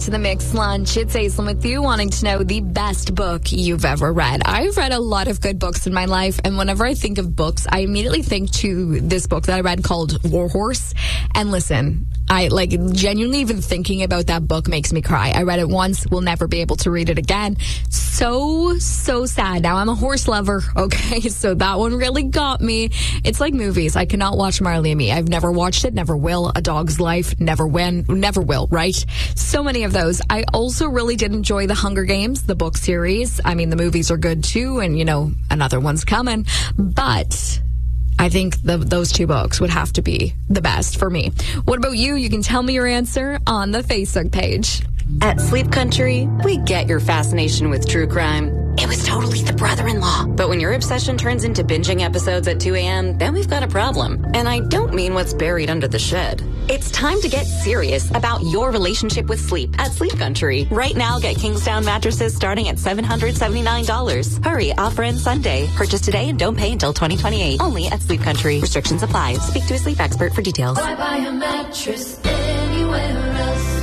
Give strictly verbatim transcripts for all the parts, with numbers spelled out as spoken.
to the Mixed Lunch. It's Aislinn with you, wanting to know the best book you've ever read. I've read a lot of good books in my life, and whenever I think of books, I immediately think to this book that I read called Warhorse. And listen, I like genuinely even thinking about that book makes me cry. I read it once, will never be able to read it again. So, so sad. Now I'm a horse lover, okay? So that one really got me. It's like movies. I cannot watch Marley and Me. I've never watched it, never will. A Dog's Life, never win, never will, right? So many of those. I also really did enjoy The Hunger Games, the book series. I mean, the movies are good too, and you know, another one's coming. But I think the, those two books would have to be the best for me. What about you? You can tell me your answer on the Facebook page. At Sleep Country, we get your fascination with true crime. It was totally the brother-in-law. But when your obsession turns into binging episodes at two a.m., then we've got a problem. And I don't mean what's buried under the shed. It's time to get serious about your relationship with sleep at Sleep Country. Right now, get Kingsdown mattresses starting at seven hundred seventy-nine dollars. Hurry, offer ends Sunday. Purchase today and don't pay until twenty twenty-eight. Only at Sleep Country. Restrictions apply. Speak to a sleep expert for details. Why buy a mattress anywhere else?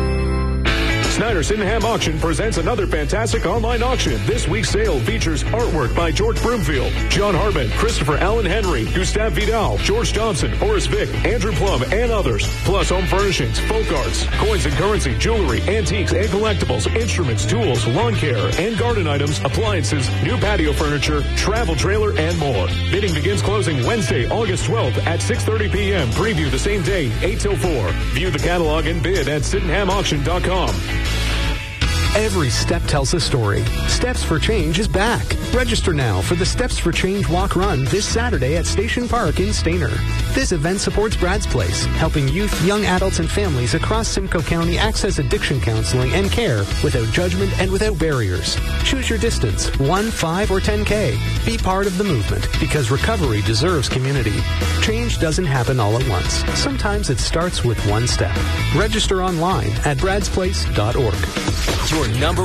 Snyder Sydenham Auction presents another fantastic online auction. This week's sale features artwork by George Broomfield, John Hartman, Christopher Allen Henry, Gustave Vidal, George Johnson, Horace Vick, Andrew Plum, and others. Plus home furnishings, folk arts, coins and currency, jewelry, antiques and collectibles, instruments, tools, lawn care and garden items, appliances, new patio furniture, travel trailer, and more. Bidding begins closing Wednesday, August twelfth at six thirty p.m. Preview the same day, eight till four. View the catalog and bid at sydenham auction dot com. Every step tells a story. Steps for Change is back. Register now for the Steps for Change Walk Run this Saturday at Station Park in Stayner. This event supports Brad's Place, helping youth, young adults, and families across Simcoe County access addiction counseling and care without judgment and without barriers. Choose your distance, one, five, or ten K. Be part of the movement, because recovery deserves community. Change doesn't happen all at once. Sometimes it starts with one step. Register online at brads place dot org. Your number